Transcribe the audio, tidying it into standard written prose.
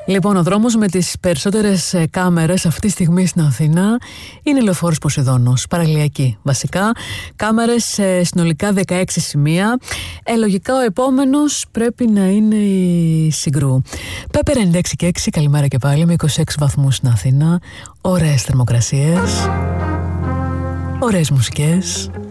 Λοιπόν, ο δρόμος με τις περισσότερες κάμερες αυτή τη στιγμή στην Αθήνα είναι Λεωφόρος Ποσειδώνος, παραλιακή βασικά. Κάμερες συνολικά 16 σημεία. Λογικά ο επόμενος πρέπει να είναι η Συγκρού. Πέπερ 96 και 6, καλημέρα και πάλι, με 26 βαθμούς στην Αθήνα. Ωραίες θερμοκρασίες, ωραίες μουσικές.